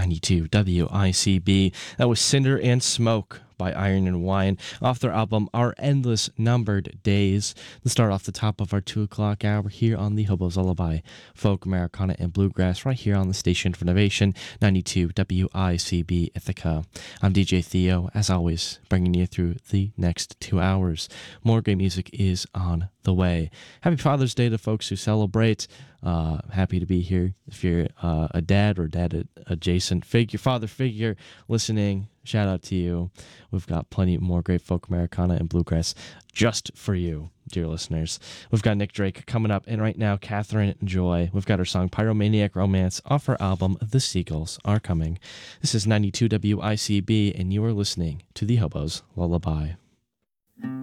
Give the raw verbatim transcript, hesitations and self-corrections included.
ninety-two W I C B. That was Cinder and Smoke by Iron and Wine off their album Our Endless Numbered Days. To start off the top of our two o'clock hour here on the Hobo's Lullaby, folk, Americana, and bluegrass right here on the station for innovation, ninety-two W I C B Ithaca. I'm D J Theo, as always, bringing you through the next two hours. More great music is on the way. Happy Father's Day to folks who celebrate. Uh, happy to be here. If you're uh, a dad or dad adjacent figure, father figure listening, shout out to you. We've got plenty more great folk, Americana, and bluegrass just for you, dear listeners. We've got Nick Drake coming up, and right now, Catherine Joy. We've got her song Pyromaniac Romance off her album The Seagulls Are Coming. This is ninety-two W I C B, and you are listening to the Hobo's Lullaby.